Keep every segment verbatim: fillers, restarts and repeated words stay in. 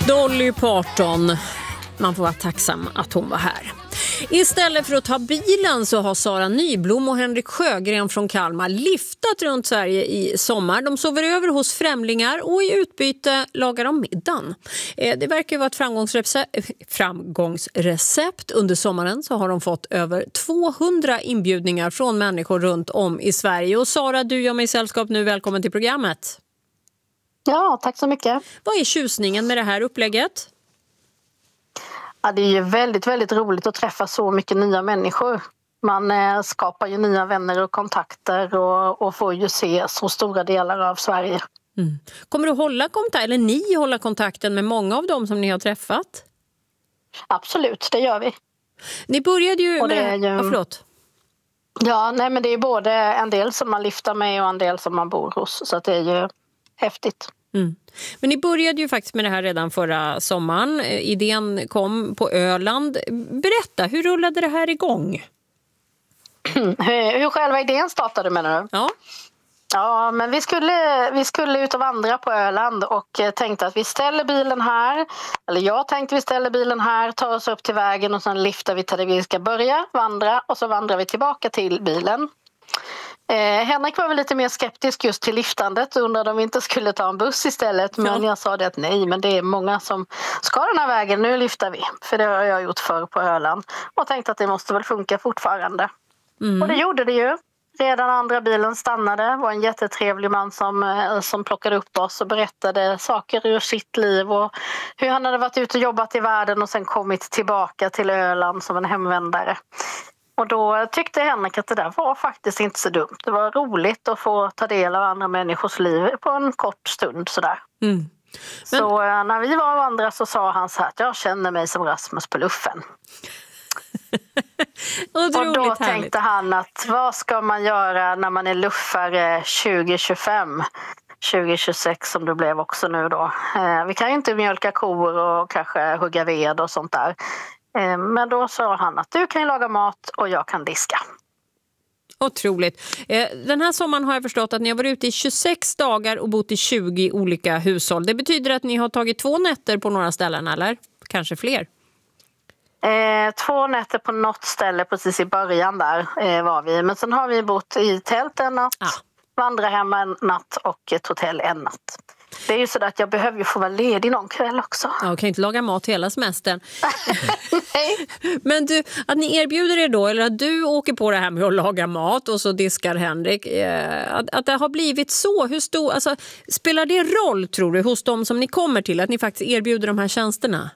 Dolly Parton. Man får vara tacksam att hon var här. Istället för att ta bilen så har Sara Nyblom och Henrik Sjögren från Kalmar liftat runt Sverige i sommar. De sover över hos främlingar och i utbyte lagar de middagen. Det verkar vara ett framgångsrecept. framgångsrecept. Under sommaren så har de fått över tvåhundra inbjudningar från människor runt om i Sverige. Och Sara, du gör mig sällskap nu. Välkommen till programmet. Ja, tack så mycket. Vad är tjusningen med det här upplägget? Ja, det är ju väldigt, väldigt roligt att träffa så mycket nya människor. Man eh, skapar ju nya vänner och kontakter och, och får ju se så stora delar av Sverige. Mm. Kommer du hålla kontakt, eller ni hålla kontakten med många av dem som ni har träffat? Absolut, det gör vi. Ni började ju och det med... är ju... Ja, förlåt. Ja, nej, men det är både en del som man lyfter med och en del som man bor hos. Så att det är ju häftigt. Mm. Men ni började ju faktiskt med det här redan förra sommaren. Idén kom på Öland. Berätta, hur rullade det här igång? hur, hur själva idén startade, menar du? Ja. Ja, men vi skulle, vi skulle ut och vandra på Öland och tänkte att vi ställer bilen här. Eller jag tänkte vi ställer bilen här, tar oss upp till vägen och sen lyfter vi till där vi ska börja vandra. Och så vandrar vi tillbaka till bilen. Eh, Henrik var väl lite mer skeptisk just till liftandet och undrade om vi inte skulle ta en buss istället. Men ja. Jag sa det att nej, men det är många som ska den här vägen, nu lyfter vi. För det har jag gjort förr på Öland. Och tänkte att det måste väl funka fortfarande. Mm. Och det gjorde det ju. Redan andra bilen stannade. Det var en jättetrevlig man som, som plockade upp oss och berättade saker ur sitt liv. Och hur han hade varit ute och jobbat i världen och sen kommit tillbaka till Öland som en hemvändare. Och då tyckte Henrik att det där var faktiskt inte så dumt. Det var roligt att få ta del av andra människors liv på en kort stund sådär. Mm. Men... Så när vi var andra så sa han så här att jag känner mig som Rasmus på luffen. och, och då tänkte härligt. Han att vad ska man göra när man är luffare tjugo tjugofem? tjugo tjugosex som det blev också nu då. Eh, vi kan ju inte mjölka kor och kanske hugga ved och sånt där. Men då sa han att du kan laga mat och jag kan diska. Otroligt. Den här sommaren har jag förstått att ni har varit ute i tjugosex dagar och bott i tjugo olika hushåll. Det betyder att ni har tagit två nätter på några ställen, eller? Kanske fler? Eh, två nätter på något ställe precis i början där eh, var vi. Men sen har vi bott i tält en natt, ah. vandrarhem en natt och ett hotell en natt. Det är ju så att jag behöver ju få vara ledig någon kväll också. Ja, kan inte laga mat hela semestern. Nej. Men du, att ni erbjuder er då, eller att du åker på det här med att laga mat och så diskar Henrik, eh, att, att det har blivit så, hur stor, alltså, spelar det roll tror du hos dem som ni kommer till att ni faktiskt erbjuder de här tjänsterna?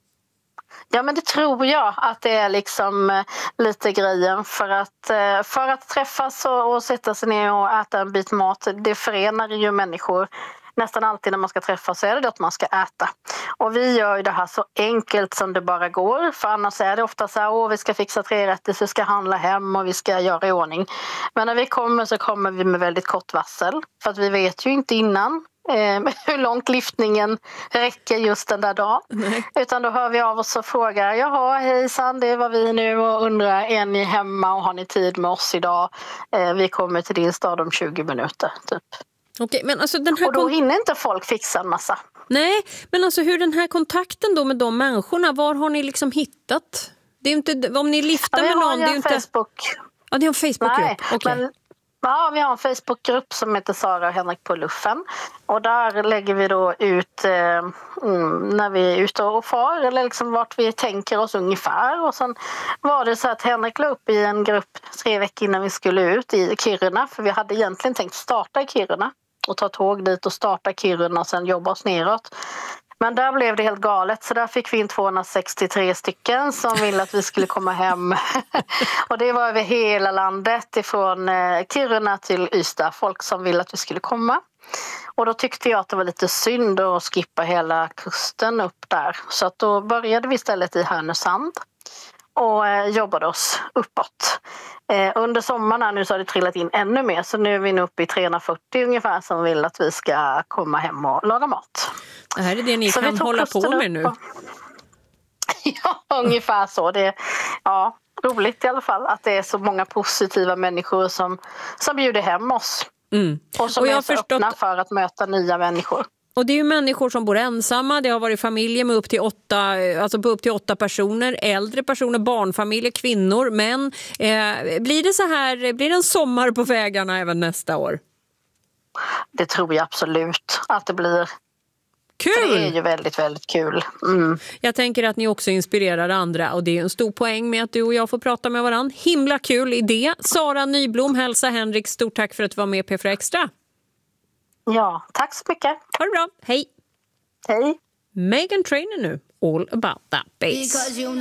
Ja, men det tror jag att det är liksom lite grejen för att, för att träffas och, och sätta sig ner och äta en bit mat, det förenar ju människor. Nästan alltid när man ska träffas så är det att man ska äta. Och vi gör ju det här så enkelt som det bara går. För annars är det ofta så här, åh vi ska fixa tre rätter, så vi ska handla hem och vi ska göra i ordning. Men när vi kommer så kommer vi med väldigt kort varsel. För att vi vet ju inte innan eh, hur långt lyftningen räcker just den där dagen. Nej. Utan då hör vi av oss och frågar, jaha hejsan det var vi nu och undrar, är ni hemma och har ni tid med oss idag? Eh, vi kommer till din stad om tjugo minuter typ. Okej, men alltså den här och då hinner inte folk fixa en massa. Nej, men alltså hur den här kontakten då med de människorna, var har ni liksom hittat? Det är inte, om ni lyfter ja, med någon, det är ju en inte... Facebook. Ja, det är en Facebookgrupp. Nej, okay. men, ja, vi har en Facebookgrupp som heter Sara och Henrik på luffen. Och där lägger vi då ut eh, mm, när vi är ute och far, eller liksom vart vi tänker oss ungefär. Och sen var det så att Henrik la upp i en grupp tre veckor innan vi skulle ut i Kiruna. För vi hade egentligen tänkt starta i Kiruna och ta tåg dit och starta Kiruna och sen jobba oss neråt. Men där blev det helt galet, så där fick vi in tvåhundrasextiotre stycken som ville att vi skulle komma hem. Och det var över hela landet, ifrån Kiruna till Ystad, folk som ville att vi skulle komma. Och då tyckte jag att det var lite synd att skippa hela kusten upp där. Så att då började vi istället i Härnösand och eh, jobbade oss uppåt. Eh, under sommaren nu så har det trillat in ännu mer, så nu är vi uppe i trehundrafyrtio ungefär som vill att vi ska komma hem och laga mat. Det här är det ni så kan hålla på med nu. Och... ja, ungefär så. Det är ja, roligt i alla fall att det är så många positiva människor som, som bjuder hem oss. Mm. Och som och jag är så förstått... öppna för att möta nya människor. Och det är ju människor som bor ensamma. Det har varit familjer med upp till åtta, alltså på upp till åtta personer. Äldre personer, barnfamiljer, kvinnor, män. Eh, blir det så här, blir det en sommar på vägarna även nästa år? Det tror jag absolut att det blir. Kul! För det är ju väldigt, väldigt kul. Mm. Jag tänker att ni också inspirerar andra och det är en stor poäng med att du och jag får prata med varandra. Himla kul idé. Sara Nyblom, hälsa Henrik. Stort tack för att du var med på P fyra Extra. Ja, tack så mycket. Ha det bra. Hej! Hej! Meghan Trainor nu. All about that bass.